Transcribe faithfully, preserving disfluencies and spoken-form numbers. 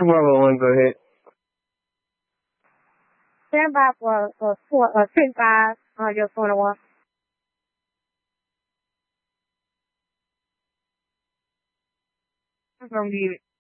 Bravo one, go ahead. Stand by for for four, uh, ten five. Uh, your phone one. I'm gonna get it.